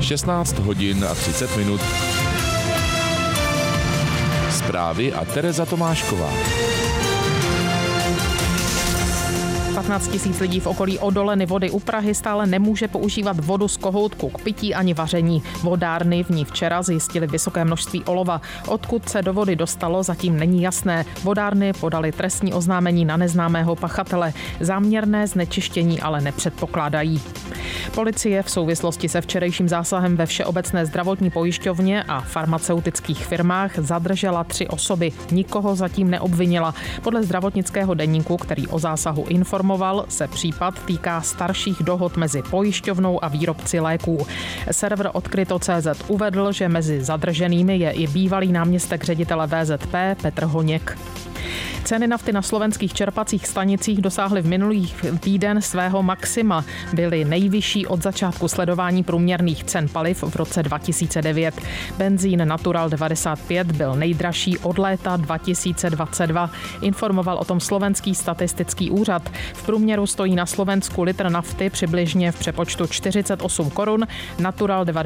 16 hodin a 30 minut. Zprávy a Tereza Tomášková. 15 000 lidí v okolí odoleny vody u Prahy stále nemůže používat vodu z kohoutku k pití ani vaření. Vodárny v ní včera zjistily vysoké množství olova. Odkud se do vody dostalo, zatím není jasné. Vodárny podaly trestní oznámení na neznámého pachatele. Záměrné znečištění ale nepředpokládají. Policie v souvislosti se včerejším zásahem ve Všeobecné zdravotní pojišťovně a farmaceutických firmách zadržela 3 osoby. Nikoho zatím neobvinila. Podle zdravotnického deníku, který o zásahu informoval, se případ týká starších dohod mezi pojišťovnou a výrobci léků. Server Odkryto.cz uvedl, že mezi zadrženými je i bývalý náměstek ředitele VZP Petr Honěk. Ceny nafty na slovenských čerpacích stanicích dosáhly v minulý týden svého maxima. Byly nejvyšší od začátku sledování průměrných cen paliv v roce 2009. Benzín Natural 95 byl nejdražší od léta 2022. Informoval o tom slovenský statistický úřad. V průměru stojí na Slovensku litr nafty přibližně v přepočtu 48 korun, Natural 95